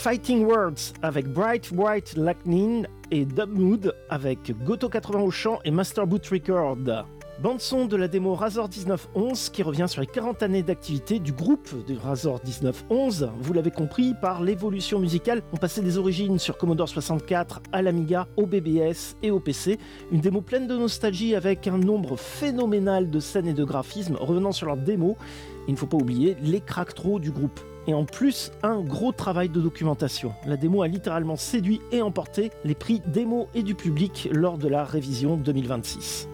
Fighting Words avec Bright White Lightning et Dub Mood avec Goto 80 au chant et Master Boot Record. Bande-son de la démo Razor 1911 qui revient sur les 40 années d'activité du groupe de Razor 1911. Vous l'avez compris, par l'évolution musicale, on passait des origines sur Commodore 64 à l'Amiga, au BBS et au PC. Une démo pleine de nostalgie avec un nombre phénoménal de scènes et de graphismes revenant sur leur démo. Il ne faut pas oublier les cracktros du groupe. Et en plus, un gros travail de documentation. La démo a littéralement séduit et emporté les prix démo et du public lors de la révision 2026.